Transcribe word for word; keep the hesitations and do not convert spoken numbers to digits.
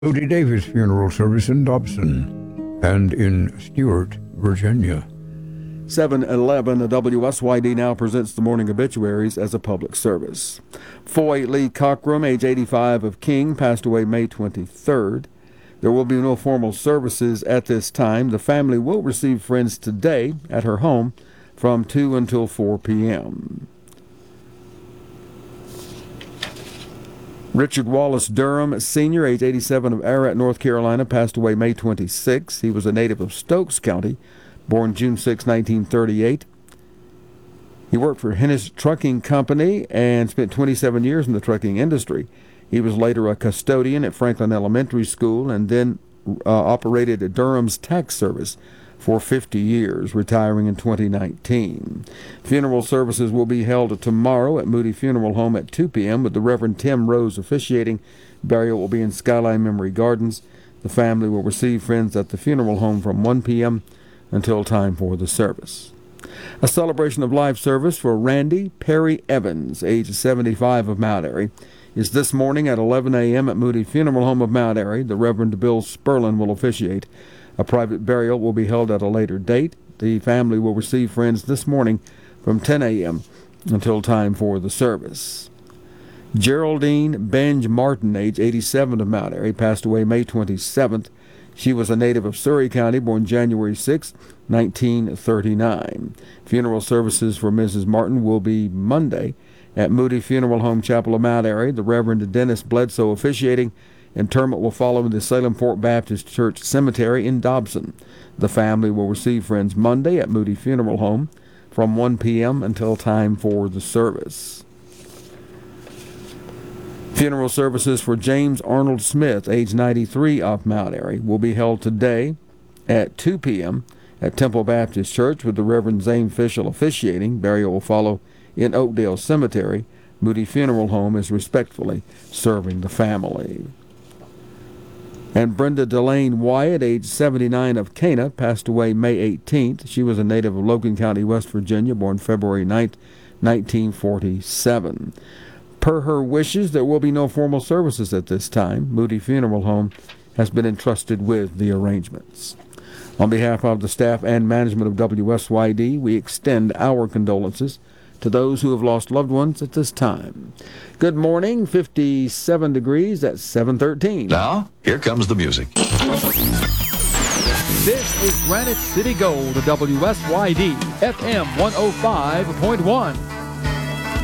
Moody Davis Funeral Service in Dobson and in Stuart, Virginia. seven eleven, W S Y D now presents the morning obituaries as a public service. Foy Lee Cockrum, age eighty-five, of King, passed away May twenty-third. There will be no formal services at this time. The family will receive friends today at her home from two until four p.m. Richard Wallace Durham, Senior, age eighty-seven, of Ararat, North Carolina, passed away May twenty-sixth. He was a native of Stokes County, born June sixth, nineteen thirty-eight. He worked for Hennis Trucking Company and spent twenty-seven years in the trucking industry. He was later a custodian at Franklin Elementary School and then uh, operated at Durham's Tax Service for fifty years, retiring in twenty nineteen. Funeral services will be held tomorrow at Moody Funeral Home at two p.m. with the Reverend Tim Rose officiating. Burial will be in Skyline Memory Gardens. The family will receive friends at the funeral home from one p.m. until time for the service. A celebration of life service for Randy Perry Evans, age seventy-five, of Mount Airy, is this morning at eleven a.m. at Moody Funeral Home of Mount Airy. The Reverend Bill Sperlin will officiate. A private burial will be held at a later date. The family will receive friends this morning from ten a.m. until time for the service. Geraldine Benj Martin, age eighty-seven, of Mount Airy, passed away May twenty-seventh. She was a native of Surrey County, born January sixth, nineteen thirty-nine. Funeral services for Missus Martin will be Monday at Moody Funeral Home Chapel of Mount Airy. The Reverend Dennis Bledsoe officiating. Interment will follow in the Salem Fort Baptist Church Cemetery in Dobson. The family will receive friends Monday at Moody Funeral Home from one p.m. until time for the service. Funeral services for James Arnold Smith, age ninety-three, of Mount Airy, will be held today at two p.m. at Temple Baptist Church with the Reverend Zane Fishel officiating. Burial will follow in Oakdale Cemetery. Moody Funeral Home is respectfully serving the family. And Brenda Delane Wyatt, age seventy-nine, of Cana, passed away May eighteenth. She was a native of Logan County, West Virginia, born February ninth, nineteen forty-seven. Per her wishes, there will be no formal services at this time. Moody Funeral Home has been entrusted with the arrangements. On behalf of the staff and management of W S Y D, we extend our condolences to those who have lost loved ones at this time. Good morning, fifty-seven degrees at seven thirteen. Now, here comes the music. This is Granite City Gold, W S Y D, F M one oh five point one.